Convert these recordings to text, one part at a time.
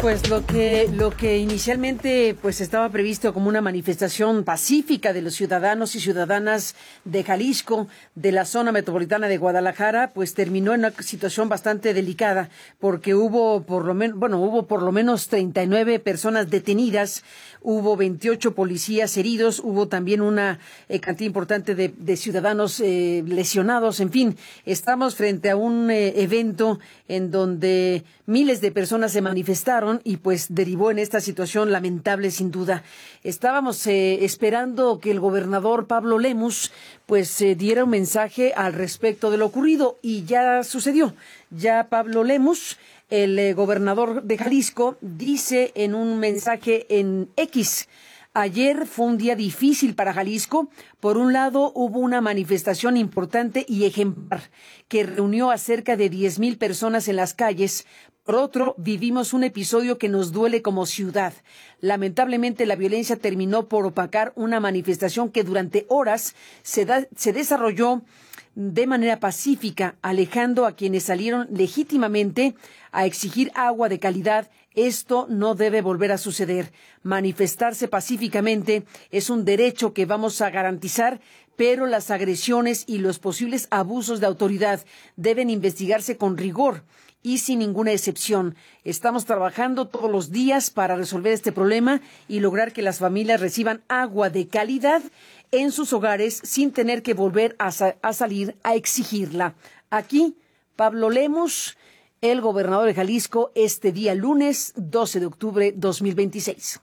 Pues lo que inicialmente pues estaba previsto como una manifestación pacífica de los ciudadanos y ciudadanas de Jalisco, de la zona metropolitana de Guadalajara, pues terminó en una situación bastante delicada, porque hubo por lo menos 39 personas detenidas, hubo 28 policías heridos, hubo también una cantidad importante de ciudadanos lesionados. En fin, estamos frente a un evento en donde miles de personas se manifestaron y pues derivó en esta situación lamentable sin duda. Estábamos esperando que el gobernador Pablo Lemus pues diera un mensaje al respecto de lo ocurrido y ya sucedió. Ya Pablo Lemus, el gobernador de Jalisco, dice en un mensaje en X: ayer fue un día difícil para Jalisco. Por un lado, hubo una manifestación importante y ejemplar que reunió a cerca de 10,000 personas en las calles. Por otro, vivimos un episodio que nos duele como ciudad. Lamentablemente, la violencia terminó por opacar una manifestación que durante horas se desarrolló de manera pacífica, alejando a quienes salieron legítimamente a exigir agua de calidad. Esto no debe volver a suceder. Manifestarse pacíficamente es un derecho que vamos a garantizar, pero las agresiones y los posibles abusos de autoridad deben investigarse con rigor y sin ninguna excepción. Estamos trabajando todos los días para resolver este problema y lograr que las familias reciban agua de calidad en sus hogares sin tener que volver a salir a exigirla. Aquí, Pablo Lemus, el gobernador de Jalisco, este día lunes 12 de octubre 2026.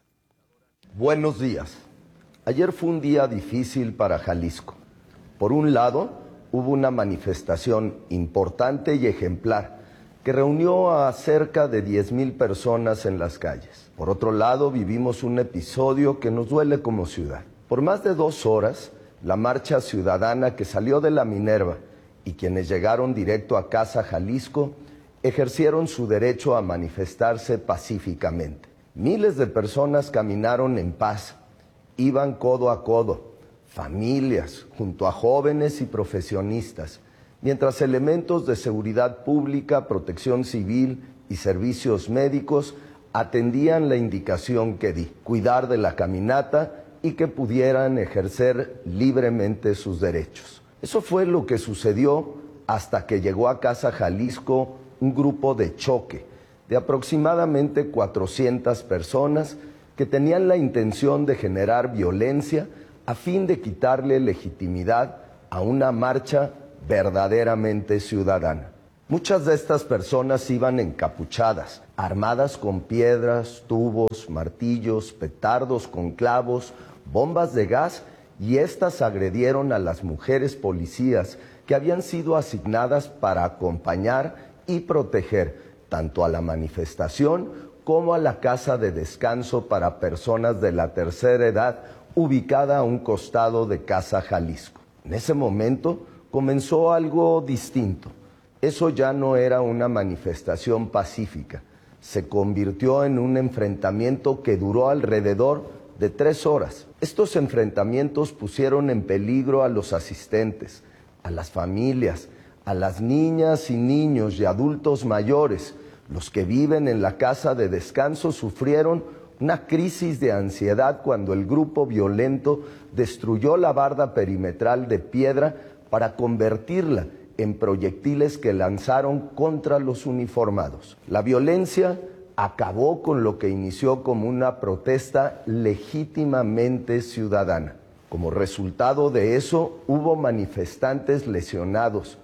Buenos días. Ayer fue un día difícil para Jalisco. Por un lado, hubo una manifestación importante y ejemplar que reunió a cerca de 10,000 personas en las calles. Por otro lado, vivimos un episodio que nos duele como ciudad. Por más de 2 horas, la marcha ciudadana que salió de la Minerva y quienes llegaron directo a Casa Jalisco ejercieron su derecho a manifestarse pacíficamente. Miles de personas caminaron en paz, iban codo a codo, familias, junto a jóvenes y profesionistas, mientras elementos de seguridad pública, protección civil y servicios médicos atendían la indicación que di: cuidar de la caminata y que pudieran ejercer libremente sus derechos. Eso fue lo que sucedió hasta que llegó a Casa Jalisco un grupo de choque de aproximadamente 400 personas que tenían la intención de generar violencia a fin de quitarle legitimidad a una marcha verdaderamente ciudadana. Muchas de estas personas iban encapuchadas, armadas con piedras, tubos, martillos, petardos con clavos, bombas de gas, y estas agredieron a las mujeres policías que habían sido asignadas para acompañar y proteger tanto a la manifestación como a la casa de descanso para personas de la tercera edad ubicada a un costado de Casa Jalisco. En ese momento comenzó algo distinto. Eso ya no era una manifestación pacífica. Se convirtió en un enfrentamiento que duró alrededor de 3 horas. Estos enfrentamientos pusieron en peligro a los asistentes, a las familias, a las niñas y niños y adultos mayores. Los que viven en la casa de descanso sufrieron una crisis de ansiedad cuando el grupo violento destruyó la barda perimetral de piedra para convertirla en proyectiles que lanzaron contra los uniformados. La violencia acabó con lo que inició como una protesta legítimamente ciudadana. Como resultado de eso, hubo manifestantes lesionados,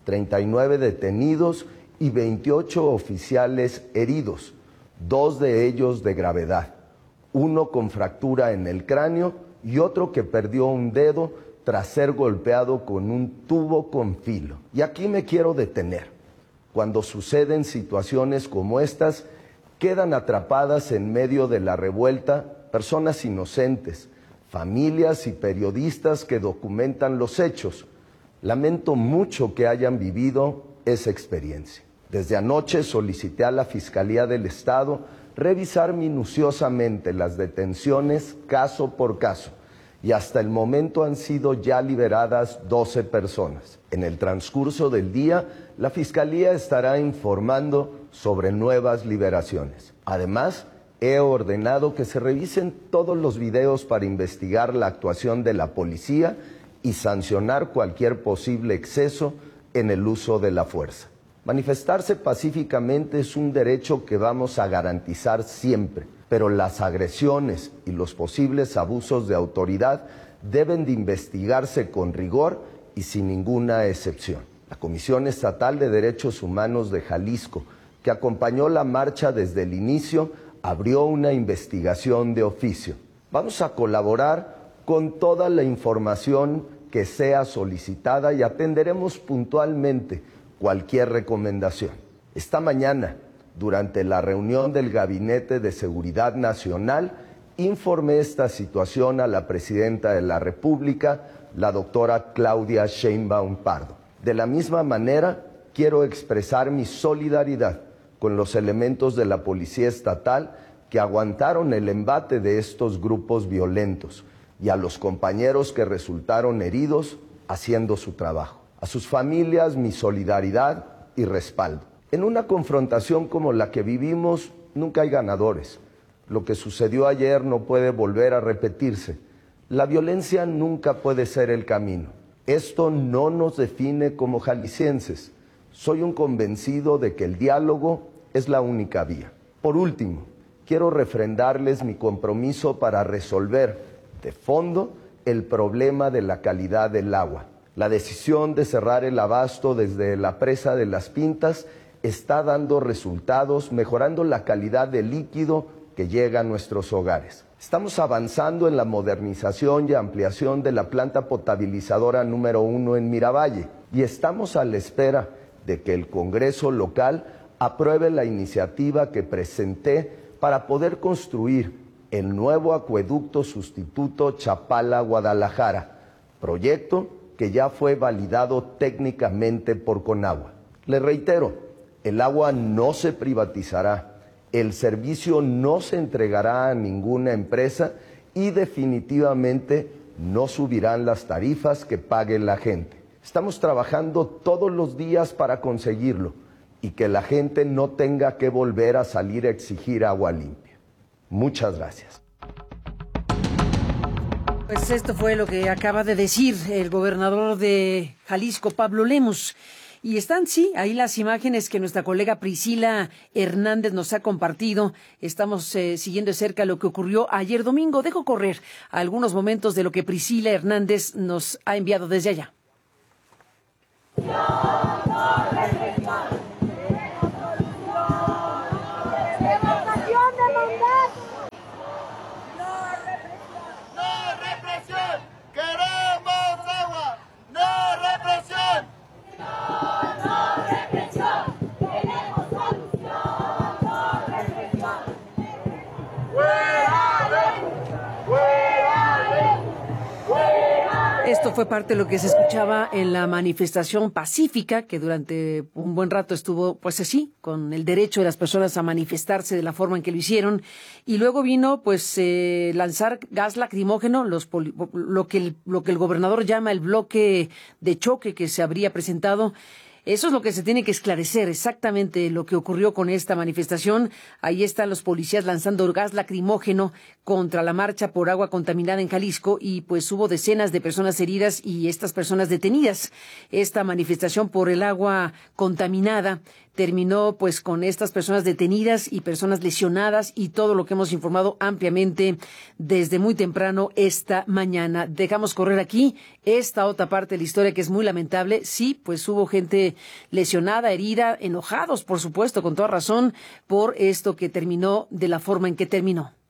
39 detenidos y 28 oficiales heridos, 2 de ellos de gravedad, uno con fractura en el cráneo y otro que perdió un dedo tras ser golpeado con un tubo con filo. Y aquí me quiero detener. Cuando suceden situaciones como estas, quedan atrapadas en medio de la revuelta personas inocentes, familias y periodistas que documentan los hechos. Lamento mucho que hayan vivido esa experiencia. Desde anoche solicité a la Fiscalía del Estado revisar minuciosamente las detenciones caso por caso y hasta el momento han sido ya liberadas 12 personas. En el transcurso del día, la Fiscalía estará informando sobre nuevas liberaciones. Además, he ordenado que se revisen todos los videos para investigar la actuación de la policía y sancionar cualquier posible exceso en el uso de la fuerza. Manifestarse pacíficamente es un derecho que vamos a garantizar siempre, pero las agresiones y los posibles abusos de autoridad deben de investigarse con rigor y sin ninguna excepción. La Comisión Estatal de Derechos Humanos de Jalisco, que acompañó la marcha desde el inicio, abrió una investigación de oficio. Vamos a colaborar con toda la información que sea solicitada y atenderemos puntualmente cualquier recomendación. Esta mañana, durante la reunión del Gabinete de Seguridad Nacional, informé esta situación a la Presidenta de la República, la doctora Claudia Sheinbaum Pardo. De la misma manera, quiero expresar mi solidaridad con los elementos de la Policía Estatal que aguantaron el embate de estos grupos violentos y a los compañeros que resultaron heridos haciendo su trabajo. A sus familias mi solidaridad y respaldo. En una confrontación como la que vivimos nunca hay ganadores. Lo que sucedió ayer no puede volver a repetirse. La violencia nunca puede ser el camino. Esto no nos define como jaliscienses. Soy un convencido de que el diálogo es la única vía. Por último, quiero refrendarles mi compromiso para resolver de fondo el problema de la calidad del agua. La decisión de cerrar el abasto desde la presa de Las Pintas está dando resultados, mejorando la calidad del líquido que llega a nuestros hogares. Estamos avanzando en la modernización y ampliación de la planta potabilizadora número 1 en Miravalle y estamos a la espera de que el Congreso local apruebe la iniciativa que presenté para poder construir el nuevo acueducto sustituto Chapala-Guadalajara, proyecto que ya fue validado técnicamente por Conagua. Le reitero, el agua no se privatizará, el servicio no se entregará a ninguna empresa y definitivamente no subirán las tarifas que pague la gente. Estamos trabajando todos los días para conseguirlo y que la gente no tenga que volver a salir a exigir agua limpia. Muchas gracias. Pues esto fue lo que acaba de decir el gobernador de Jalisco, Pablo Lemus. Y están, sí, ahí las imágenes que nuestra colega Priscila Hernández nos ha compartido. Estamos siguiendo de cerca lo que ocurrió ayer domingo. Dejo correr algunos momentos de lo que Priscila Hernández nos ha enviado desde allá. Esto fue parte de lo que se escuchaba en la manifestación pacífica, que durante un buen rato estuvo, pues así, con el derecho de las personas a manifestarse de la forma en que lo hicieron. Y luego vino, pues, lanzar gas lacrimógeno, lo que el gobernador llama el bloque de choque que se habría presentado. Eso es lo que se tiene que esclarecer, exactamente lo que ocurrió con esta manifestación. Ahí están los policías lanzando gas lacrimógeno contra la marcha por agua contaminada en Jalisco y pues hubo decenas de personas heridas y estas personas detenidas. Esta manifestación por el agua contaminada terminó pues con estas personas detenidas y personas lesionadas y todo lo que hemos informado ampliamente desde muy temprano esta mañana. Dejamos correr aquí esta otra parte de la historia que es muy lamentable. Sí, pues hubo gente lesionada, herida, enojados, por supuesto, con toda razón, por esto que terminó de la forma en que terminó.